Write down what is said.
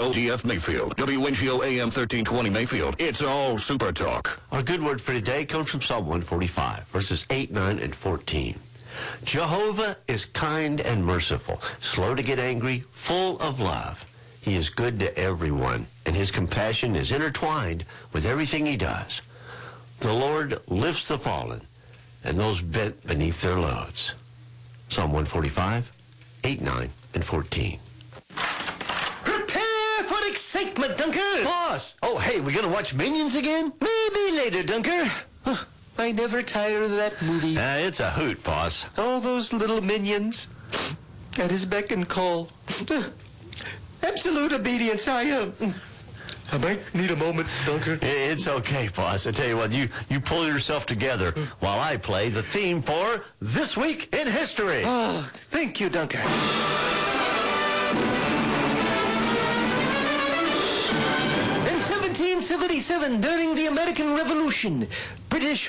WOTF Mayfield, WNGO AM 1320 Mayfield. It's all Super Talk. Our good word for today comes from Psalm 145, verses 8, 9, and 14. Jehovah is kind and merciful, slow to get angry, full of love. He is good to everyone, and his compassion is intertwined with everything he does. The Lord lifts the fallen and those bent beneath their loads. Psalm 145, 8, 9, and 14. Prepare for excitement, Dunker! Boss! Oh, hey, we gonna watch Minions again? Maybe later, Dunker. I never tire of that movie. It's a hoot, boss. All those little minions at his beck and call. Absolute obedience, I might need a moment, Dunker. It's okay, boss. I tell you what, you pull yourself together while I play the theme for This Week in History. Oh, thank you, Dunker. In 1777, during the American Revolution, British